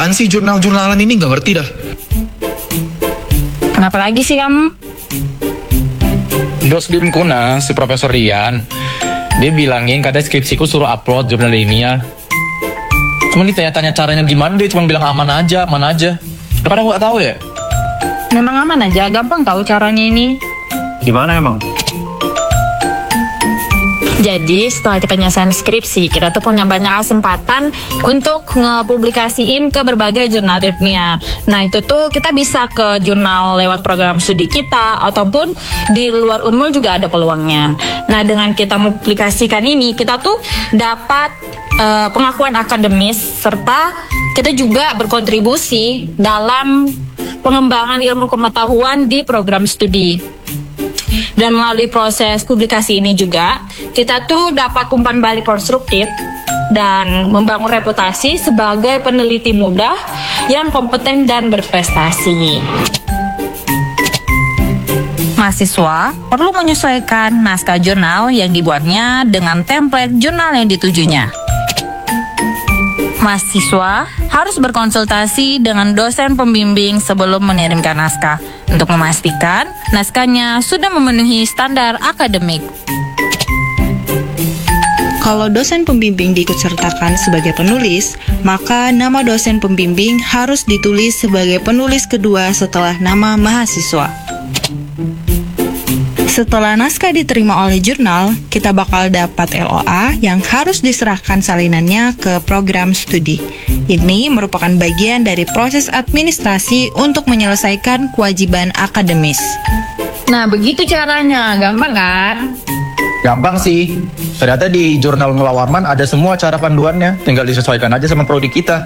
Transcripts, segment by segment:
Apaan sih jurnal-jurnalan ini, nggak ngerti dah. Kenapa lagi sih kamu? Dos Bimkuna, si Profesor Rian, dia bilangin katanya skripsiku suruh upload jurnal ilmiah. Cuma ditanya-tanya caranya gimana, dia cuma bilang aman aja. Karena aku gak tahu ya. Memang aman aja, gampang tahu caranya ini. Gimana emang? Jadi setelah kita nyelesain skripsi, kita tuh punya banyak kesempatan untuk ngepublikasiin ke berbagai jurnal ilmiah. Nah itu tuh kita bisa ke jurnal lewat program studi kita, ataupun di luar Unmul juga ada peluangnya. Nah dengan kita mempublikasikan ini, kita tuh dapat pengakuan akademis, serta kita juga berkontribusi dalam pengembangan ilmu pengetahuan di program studi. Dan melalui proses publikasi ini juga, kita tuh dapat umpan balik konstruktif dan membangun reputasi sebagai peneliti muda yang kompeten dan berprestasi. Mahasiswa perlu menyesuaikan naskah jurnal yang dibuatnya dengan template jurnal yang ditujunya. Mahasiswa harus berkonsultasi dengan dosen pembimbing sebelum mengirimkan naskah untuk memastikan naskahnya sudah memenuhi standar akademik. Kalau dosen pembimbing diikutsertakan sebagai penulis, maka nama dosen pembimbing harus ditulis sebagai penulis kedua setelah nama mahasiswa. Setelah naskah diterima oleh jurnal, kita bakal dapat LOA yang harus diserahkan salinannya ke program studi. Ini merupakan bagian dari proses administrasi untuk menyelesaikan kewajiban akademis. Nah, begitu caranya. Gampang kan? Gampang sih. Ternyata di jurnal Mula Warman ada semua cara panduannya. Tinggal disesuaikan aja sama prodi kita.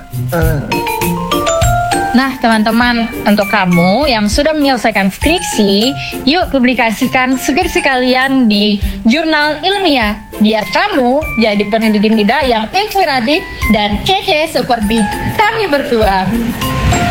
Nah, teman-teman, untuk kamu yang sudah menyelesaikan skripsi, yuk publikasikan skripsi kalian di jurnal ilmiah, biar kamu jadi peneliti muda yang inspiratif dan kece seperti kami berdua.